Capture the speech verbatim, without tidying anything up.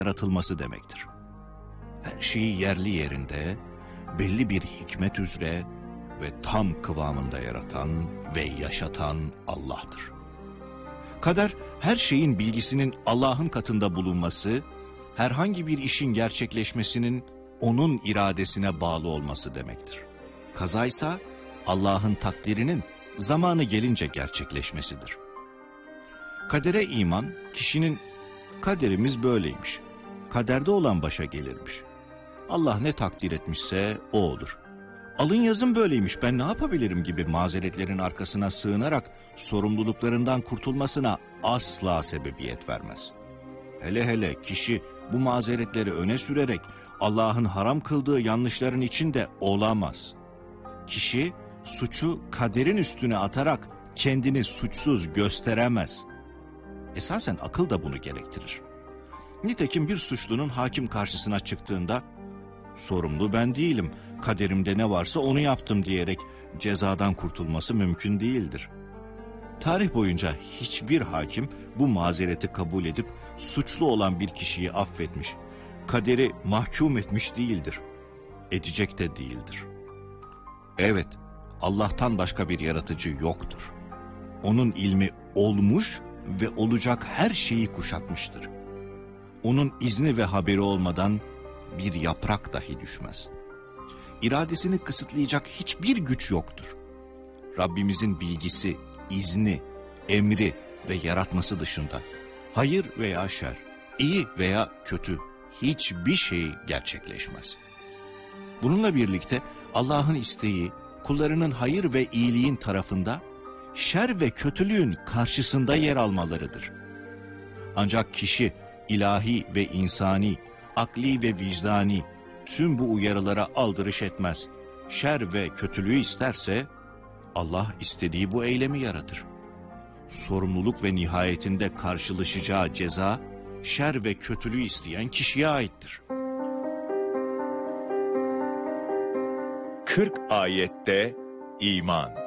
yaratılması demektir. Her şeyi yerli yerinde, belli bir hikmet üzere ve tam kıvamında yaratan ve yaşatan Allah'tır. Kader, her şeyin bilgisinin Allah'ın katında bulunması, herhangi bir işin gerçekleşmesinin onun iradesine bağlı olması demektir. Kaza ise Allah'ın takdirinin zamanı gelince gerçekleşmesidir. Kadere iman, kişinin kaderimiz böyleymiş, kaderde olan başa gelirmiş, Allah ne takdir etmişse o olur, alın yazım böyleymiş ben ne yapabilirim gibi mazeretlerin arkasına sığınarak sorumluluklarından kurtulmasına asla sebebiyet vermez. Hele hele kişi bu mazeretleri öne sürerek Allah'ın haram kıldığı yanlışların içinde olamaz. Kişi suçu kaderin üstüne atarak kendini suçsuz gösteremez. Esasen akıl da bunu gerektirir. Nitekim bir suçlunun hakim karşısına çıktığında sorumlu ben değilim, kaderimde ne varsa onu yaptım diyerek cezadan kurtulması mümkün değildir. Tarih boyunca hiçbir hakim bu mazereti kabul edip suçlu olan bir kişiyi affetmiş, kaderi mahkum etmiş değildir. Edecek de değildir. Evet, Allah'tan başka bir yaratıcı yoktur. Onun ilmi olmuş ve olacak her şeyi kuşatmıştır. Onun izni ve haberi olmadan bir yaprak dahi düşmez. İradesini kısıtlayacak hiçbir güç yoktur. Rabbimizin bilgisi, izni, emri ve yaratması dışında hayır veya şer, iyi veya kötü hiçbir şey gerçekleşmez. Bununla birlikte Allah'ın isteği kullarının hayır ve iyiliğin tarafında, şer ve kötülüğün karşısında yer almalarıdır. Ancak kişi ilahi ve insani, akli ve vicdani tüm bu uyarılara aldırış etmez. Şer ve kötülüğü isterse Allah istediği bu eylemi yaratır. Sorumluluk ve nihayetinde karşılaşacağı ceza şer ve kötülüğü isteyen kişiye aittir. kırk ayette iman.